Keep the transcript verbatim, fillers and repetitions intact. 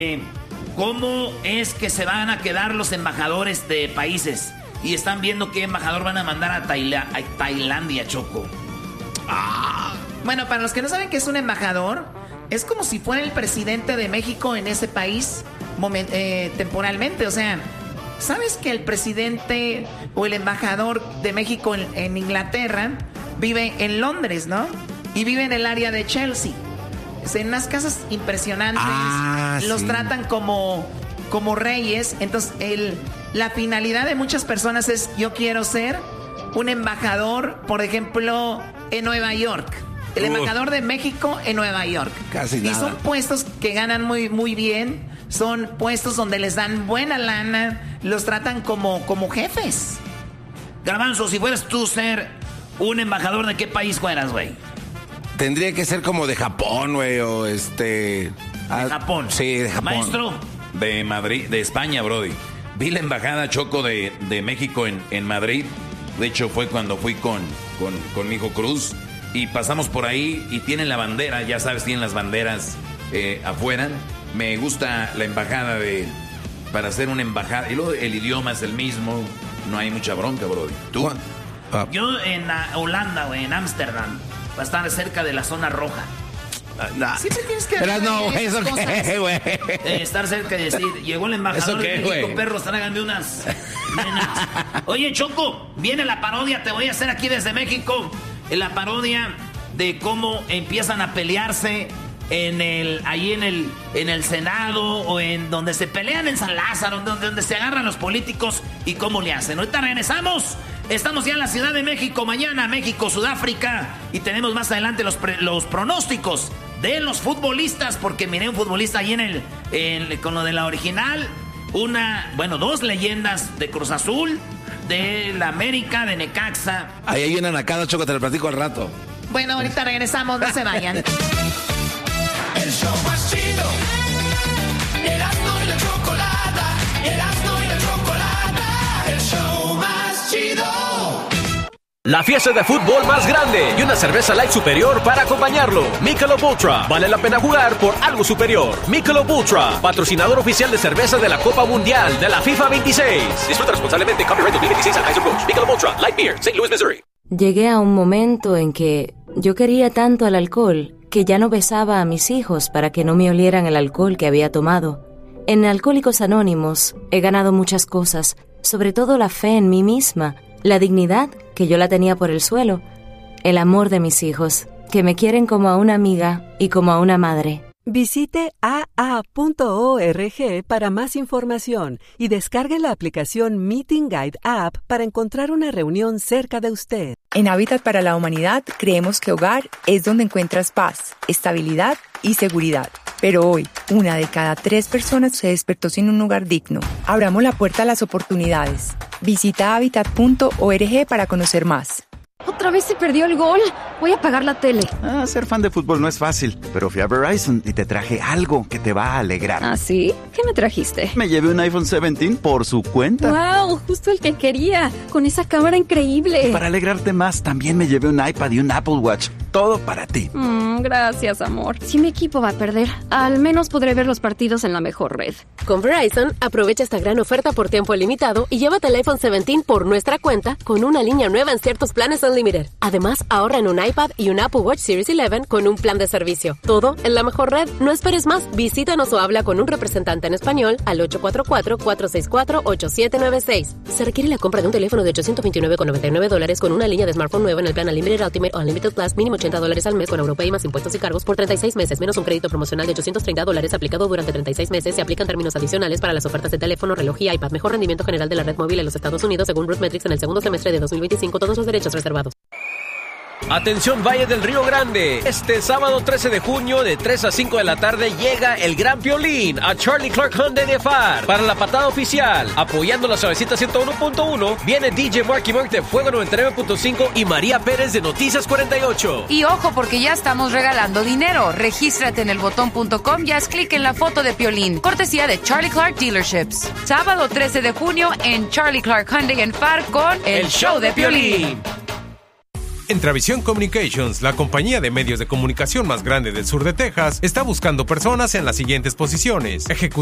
¿Cómo es que se van a quedar los embajadores de países? Y están viendo qué embajador van a mandar a, Taila- a Tailandia, Choco. Ah. Bueno, para los que no saben qué es un embajador, es como si fuera el presidente de México en ese país moment- eh, temporalmente. O sea, ¿sabes que el presidente o el embajador de México en, en Inglaterra vive en Londres, ¿no? Y vive en el área de Chelsea. En unas casas impresionantes. Ah, los sí. tratan como, como reyes. Entonces, el, la finalidad de muchas personas es: yo quiero ser un embajador, por ejemplo, en Nueva York. El Uf. embajador de México en Nueva York. Casi nada. Y son puestos que ganan muy, muy bien. Son puestos donde les dan buena lana. Los tratan como, como jefes. Garbanzo, si fueras tú ser un embajador, ¿de qué país fueras, güey? Tendría que ser como de Japón, güey, o este... ¿De Japón? Sí, de Japón. Maestro. De Madrid, de España, brody. Vi la embajada, Choco, de, de México en, en Madrid. De hecho, fue cuando fui con, con, con mi hijo Cruz. Y pasamos por ahí y tienen la bandera, ya sabes, tienen las banderas eh, afuera. Me gusta la embajada de... Para hacer una embajada. Y luego el idioma es el mismo. No hay mucha bronca, brody. ¿Tú? Ah. Yo en uh, Holanda, güey, en Ámsterdam. Va a estar cerca de la zona roja. Nah. Siempre tienes que... Pero no, güey, ¿eso qué, güey? Eh, estar cerca y decir, llegó el embajador qué, de México, güey? perros, tráiganme unas nenas. Oye, Choco, viene la parodia, te voy a hacer aquí desde México. La parodia de cómo empiezan a pelearse en el, ahí en el, en el Senado, o en donde se pelean en San Lázaro, donde, donde se agarran los políticos y cómo le hacen. Ahorita regresamos. Estamos ya en la Ciudad de México, mañana México, Sudáfrica, y tenemos más adelante los, pre, los pronósticos de los futbolistas, porque miré un futbolista ahí en el, en, con lo de la original, una, bueno, dos leyendas de Cruz Azul, de la América, de Necaxa. Ahí hay una nacada, Choco, te lo platico al rato. Bueno, ahorita regresamos, no se vayan. El show más chido, Erasmo y la Chocolata, Erasmo y la Chocolata, el show más chido. La fiesta de fútbol más grande y una cerveza light superior para acompañarlo. Michelob Ultra. Vale la pena jugar por algo superior. Michelob Ultra, patrocinador oficial de cerveza de la Copa Mundial de la FIFA veintiséis. Disfruta responsablemente. Copyright dos mil veintiséis Anheuser-Busch. Michelob Ultra Light Beer, Saint Louis, Missouri. Llegué a un momento en que yo quería tanto al alcohol que ya no besaba a mis hijos para que no me olieran el alcohol que había tomado. En Alcohólicos Anónimos he ganado muchas cosas, sobre todo la fe en mí misma, la dignidad, que yo la tenía por el suelo, el amor de mis hijos, que me quieren como a una amiga y como a una madre. Visite a a punto org para más información y descargue la aplicación Meeting Guide App para encontrar una reunión cerca de usted. En Hábitat para la Humanidad creemos que hogar es donde encuentras paz, estabilidad y seguridad. Pero hoy, una de cada tres personas se despertó sin un lugar digno. Abramos la puerta a las oportunidades. Visita hábitat punto org para conocer más. Otra vez se perdió el gol. Voy a apagar la tele. Ah, ser fan de fútbol no es fácil, pero fui a Verizon y te traje algo que te va a alegrar. ¿Ah, sí? ¿Qué me trajiste? Me llevé un iPhone diecisiete por su cuenta. ¡Wow! Justo el que quería. Con esa cámara increíble. Y para alegrarte más, también me llevé un iPad y un Apple Watch. Todo para ti. Mm, gracias, amor. Si mi equipo va a perder, al menos podré ver los partidos en la mejor red. Con Verizon, aprovecha esta gran oferta por tiempo limitado y llévate el iPhone diecisiete por nuestra cuenta con una línea nueva en ciertos planes Unlimited. Además, ahorra en un iPad y un Apple Watch Series once con un plan de servicio. Todo en la mejor red. No esperes más. Visítanos o habla con un representante en español al ocho cuatro cuatro, cuatro seis cuatro, ocho siete nueve seis. Se requiere la compra de un teléfono de ochocientos veintinueve con noventa y nueve dólares con una línea de smartphone nueva en el plan Unlimited Ultimate o Unlimited Plus, mínimo ochenta dólares al mes con Europay más impuestos y cargos por treinta y seis meses, menos un crédito promocional de ochocientos treinta dólares aplicado durante treinta y seis meses. Se aplican términos adicionales para las ofertas de teléfono, reloj y iPad. Mejor rendimiento general de la red móvil en los Estados Unidos según RootMetrics en el segundo semestre de dos mil veinticinco. Todos los derechos reservados. Atención Valle del Río Grande, este sábado trece de junio de tres a cinco de la tarde llega el Gran Piolín a Charlie Clark Hyundai de F A R para la patada oficial. Apoyando la Suavecita ciento uno punto uno viene D J Marky Mark de Fuego noventa y nueve punto cinco y María Pérez de Noticias cuarenta y ocho. Y ojo porque ya estamos regalando dinero. Regístrate en el botón punto com y haz clic en la foto de Piolín. Cortesía de Charlie Clark Dealerships. Sábado trece de junio en Charlie Clark Hyundai en F A R con El, el Show de Piolín. Entravisión Communications, la compañía de medios de comunicación más grande del sur de Texas, está buscando personas en las siguientes posiciones: ejecutivos